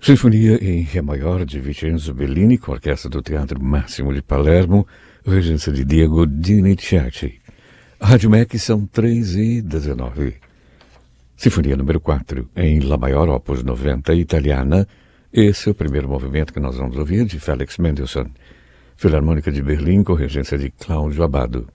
Sinfonia em Ré maior de Vincenzo Bellini, com a Orquestra do Teatro Máximo de Palermo, regência de Diego Donizetti. Rádio MEC são 3h19. Sinfonia número 4, em Lá maior, opus 90, italiana. Esse é o primeiro movimento que nós vamos ouvir, de Felix Mendelssohn. Filarmônica de Berlim, com regência de Cláudio Abbado.